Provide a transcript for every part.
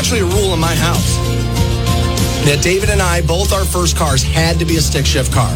actually a rule in my house that David and I, both our first cars had to be a stick shift car.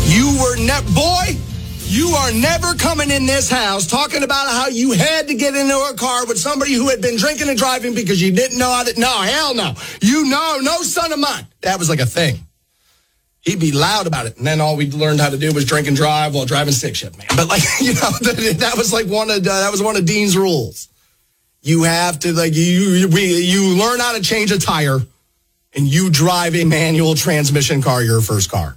You are never coming in this house talking about how you had to get into a car with somebody who had been drinking and driving because you didn't know how to. No, hell no. No son of mine. That was like a thing. He'd be loud about it. And then all we learned how to do was drink and drive while driving stick shift, man. But that was like one of Dean's rules. You have to, you learn how to change a tire and you drive a manual transmission car, your first car.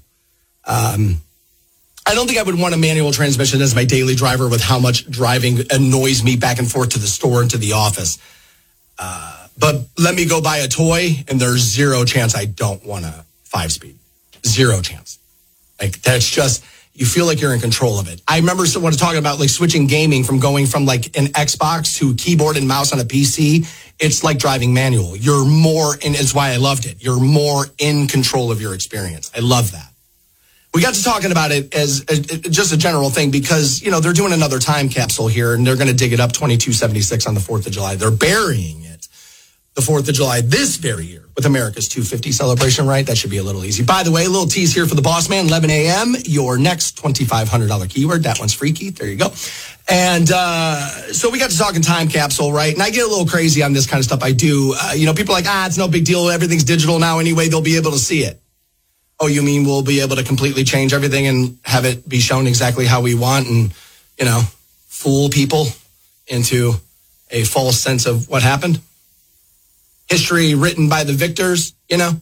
I don't think I would want a manual transmission as my daily driver with how much driving annoys me back and forth to the store and to the office. But let me go buy a toy, and there's zero chance I don't want a 5-speed. Zero chance. Like, that's just, you feel like you're in control of it. I remember someone talking about, like, switching gaming from going from, like, an Xbox to keyboard and mouse on a PC. It's like driving manual. You're more, and it's why I loved it. You're more in control of your experience. I love that. We got to talking about it as just a general thing because, they're doing another time capsule here and they're going to dig it up 2276 on the 4th of July. They're burying it the 4th of July this very year with America's 250 celebration, right? That should be a little easy. By the way, a little tease here for the boss man, 11 a.m., your next $2,500 keyword. That one's freaky. There you go. And so we got to talking time capsule, right? And I get a little crazy on this kind of stuff. I do. People are like, it's no big deal. Everything's digital now anyway. They'll be able to see it. Oh, you mean we'll be able to completely change everything and have it be shown exactly how we want and, fool people into a false sense of what happened? History written by the victors,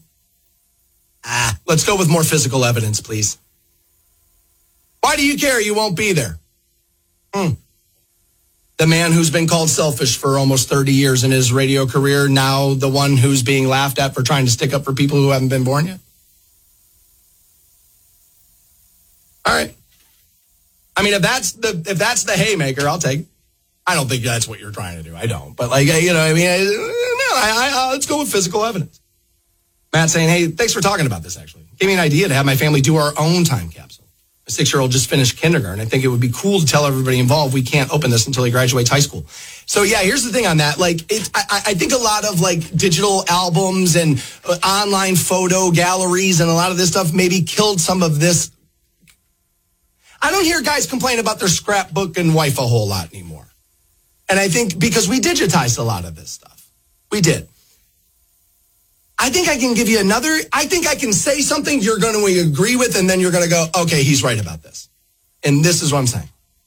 Let's go with more physical evidence, please. Why do you care? You won't be there. The man who's been called selfish for almost 30 years in his radio career, now the one who's being laughed at for trying to stick up for people who haven't been born yet? All right. I mean, if that's the haymaker, I'll take it. I don't think that's what you're trying to do. I don't. But let's go with physical evidence. Matt saying, hey, thanks for talking about this, actually. Gave me an idea to have my family do our own time capsule. My 6-year-old just finished kindergarten. I think it would be cool to tell everybody involved we can't open this until he graduates high school. So, yeah, here's the thing on that. I think a lot of, digital albums and online photo galleries and a lot of this stuff maybe killed some of this. I don't hear guys complain about their scrapbook and wife a whole lot anymore. And I think because we digitized a lot of this stuff. We did. I think I can give you I think I can say something you're going to agree with, and then you're going to go, okay, he's right about this. And this is what I'm saying.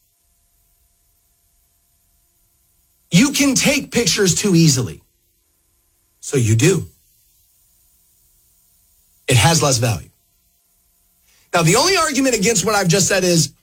You can take pictures too easily. So you do. It has less value. Now, the only argument against what I've just said is